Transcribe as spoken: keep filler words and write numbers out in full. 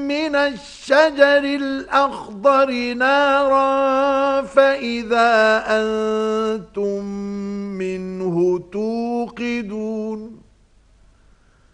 من الشجر الأخضر نارا فإذا أنتم منه توقدون